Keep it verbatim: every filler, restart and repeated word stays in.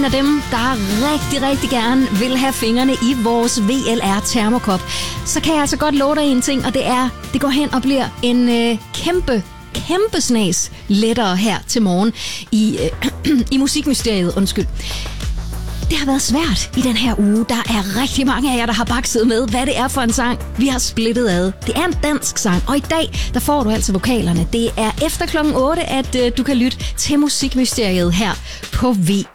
en af dem, der rigtig, rigtig gerne vil have fingrene i vores V L R termokop, så kan jeg altså godt love dig en ting, og det er, det går hen og bliver en øh, kæmpe, kæmpe snas lettere her til morgen i, øh, i Musikmysteriet. Undskyld. Det har været svært i den her uge. Der er rigtig mange af jer, der har bakset med, hvad det er for en sang, vi har splittet ad. Det er en dansk sang, og i dag, der får du altså vokalerne. Det er efter klokken otte, at øh, du kan lytte til Musikmysteriet her på V